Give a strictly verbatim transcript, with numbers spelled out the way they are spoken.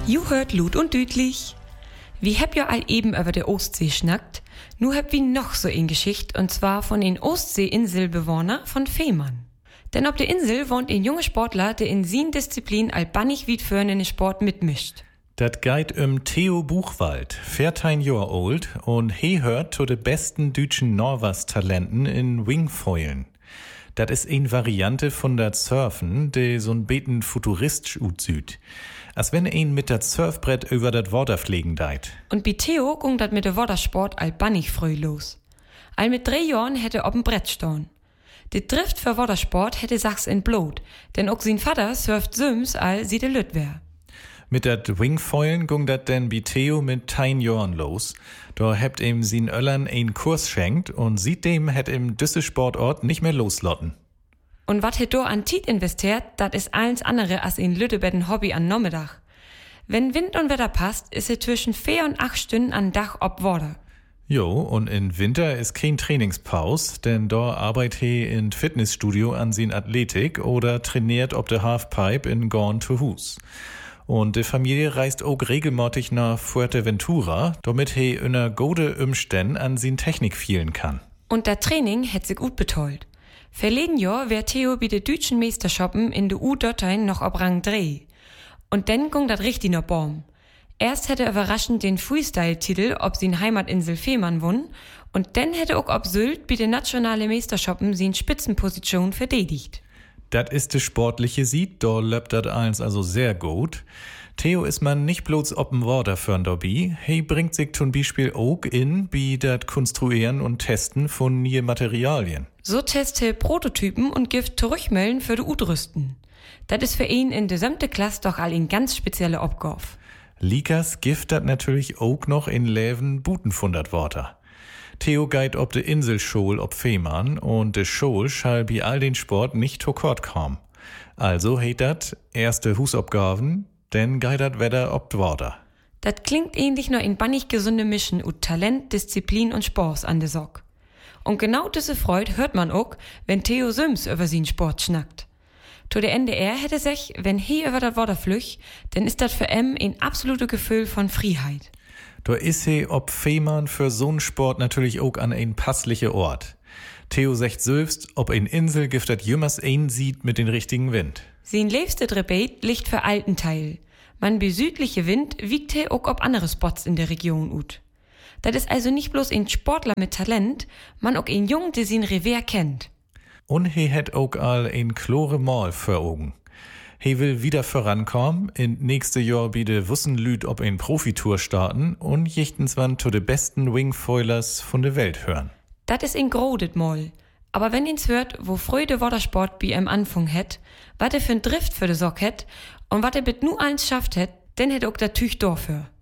You hört Lut und Dütlich. Wir hab ja all eben über der Ostsee schnackt. Nu hab wir noch so ein Geschicht, und zwar von den Ostseeinselbewohner von Fehmarn. Denn auf der Insel wohnt ein junger Sportler, der in sin Disziplin all bannig wiedförnende Sport mitmischt. Dat geht um Theo Buchwald, vierzehn Jahre alt, und he hört zu de besten deutschen Norwas-Talenten in Wingfoilen. Dat is een Variante von dat Surfen, de so'n beten futuristisch utsüht. Als wenn een mit dat Surfbrett über dat Water fliegen deit. Und bei Theo ging dat mit der Watersport all bannig früh los. All mit drei Jahren hätte ob'n Brett stehen. De Drift für Watersport hätte Sachs in Blut, denn auch sein Vater surft Süms all sie de Lüt wär. Mit dat Wingfoilen ging dat denn bei Theo mit tein Jahren los. Da hebt ihm sin Öllern ein Kurs schenkt und seitdem hätt im düsse Sportort nicht mehr loslotten. Und wat het do an Tiet investiert, dat is alles andere als ein Lüttebetten Hobby an Nachmittag. Wenn Wind und Wetter passt, is er zwischen vier und acht Stunden an Dach ob Water. Jo, und in Winter ist kein Trainingspaus, denn da arbeitet he in Fitnessstudio an sin Athletik oder trainiert ob de Halfpipe in Gorn to Hus. Und die Familie reist auch regelmäßig nach Fuerteventura, damit he in einer gute Umstände an sin Technik fielen kann. Und das Training hätt sich gut betollt. Verleden Jahr wär Theo bei de deutschen Meisterschappen in de U-Dottein noch ob Rang drei. Und dann ging dat richtig noch Baum. Erst hätte er überraschend den Freestyle-Titel ob sin Heimatinsel Fehmarn won, und dann hätte auch ob Sylt bei de nationale Meisterschappen sin Spitzenposition verdedigt. Dat ist de sportliche Sieg, da löbt dat eins also sehr gut. Theo ist man nicht bloß ob'n Water für'n dabei, he bringt sich zum Beispiel auch in, wie dat Konstruieren und Testen von neue Materialien. So testet he Prototypen und gibt Zurückmelden für de Udrüsten. Dat is für ihn in de gesamte Klasse doch all ein ganz spezielle Aufgabe. Likas gift dat natürlich auch noch in Läven Buten von dat Water. Theo geht ob de Inselschol ob Fehmarn und de Schol schall bei all den Sport nicht zu kurz kommen. Also heit dat erste Husabgaben, denn geht dat Wetter ob Water. Dat klingt ähnlich noch in bannig gesunde Mischen ut Talent, Disziplin und Sport an de Sock. Und genau diese Freude hört man auch, wenn Theo Süms über sin Sport schnackt. To der N D R hätte sich, wenn he über dat Water flücht, dann ist dat für em ein absolutes Gefühl von Freiheit. Da is he ob Fehmarn für so'n Sport natürlich auch an ein passliche Ort. Theo sagt selbst, ob ein Insel gibt dat jümmers ein sieht mit den richtigen Wind. Sein liebste Drebet liegt für alten Teil. Man bei südliche Wind wiegt he auch ob andere Spots in der Region ut. Dat is also nicht bloß ein Sportler mit Talent, man auch ein Jung, der sin Revier kennt. Und he het auch all ein klore Mal für Augen. He will wieder vorankommen, in nächste Jahr biede wussen Lüd ob ein Profitour starten und jichtenswann zu de besten Wingfoilers von der Welt hören. Dat is ein grodet Moll. Aber wenn ihn's hört, wo Freude Watersport bei em Anfang het, wat er für'n Drift für de Sock het und wat er mit nu eins schafft het, denn het auch dat Tüch dafür.